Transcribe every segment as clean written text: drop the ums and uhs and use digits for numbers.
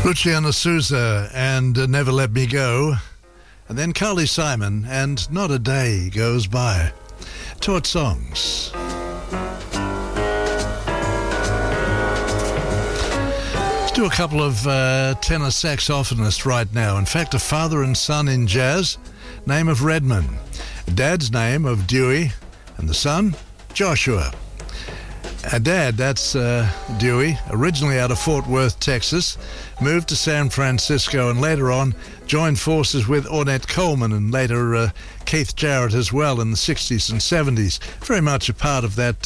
Luciano Souza and Never Let Me Go, and then Carly Simon and Not a Day Goes By. Taught songs. Let's do a couple of tenor saxophonists right now. In fact, a father and son in jazz, name of Redman, dad's name of Dewey, and the son, Joshua. Dad, that's Dewey, originally out of Fort Worth, Texas, moved to San Francisco and later on joined forces with Ornette Coleman and later Keith Jarrett as well in the 60s and 70s. Very much a part of that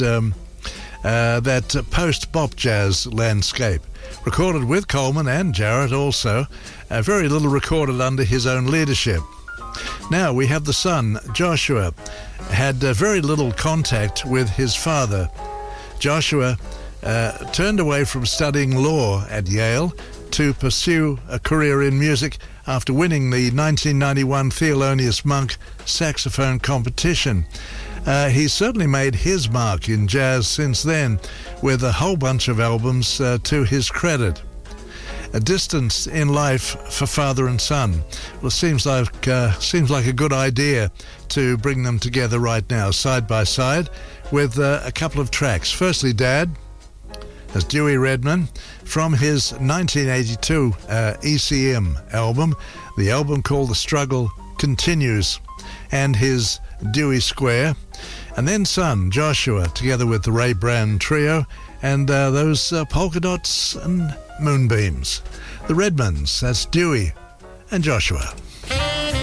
post-bop jazz landscape. Recorded with Coleman and Jarrett also, very little recorded under his own leadership. Now we have the son, Joshua, had very little contact with his father. Joshua turned away from studying law at Yale to pursue a career in music after winning the 1991 Thelonious Monk saxophone competition. He's certainly made his mark in jazz since then, with a whole bunch of albums to his credit. A distance in life for father and son. Well, it seems like a good idea to bring them together right now, side by side, with a couple of tracks. Firstly, Dad, as Dewey Redman, from his 1982 ECM album, the album called The Struggle Continues, and his Dewey Square. And then son, Joshua, together with the Ray Brand Trio, and those polka dots and moonbeams. The Redmans, that's Dewey and Joshua.